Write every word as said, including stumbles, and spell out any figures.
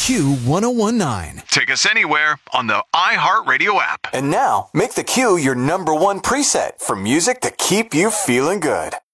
Q ten nineteen. Take us anywhere on the iHeartRadio app. And now, make the Q your number one preset for music to keep you feeling good.